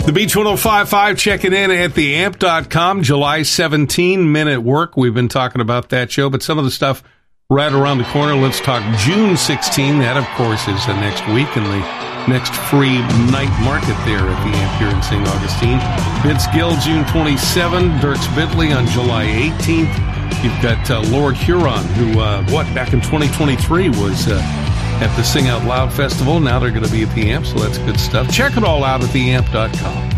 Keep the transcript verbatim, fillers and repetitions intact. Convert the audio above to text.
The Beach one oh five point five checking in at the amp dot com. July seventeenth, Men at Work. We've been talking about that show, but some of the stuff right around the corner. Let's talk June sixteenth. That, of course, is the next week and the next free night market there at the Amp here in Saint Augustine. Vince Gill, June twenty-seventh. Dierks Bentley on July eighteenth. You've got uh, Lord Huron, who, uh, what, back in twenty twenty-three was uh, at the Sing Out Loud Festival. Now they're going to be at the Amp, so that's good stuff. Check it all out at the amp dot com.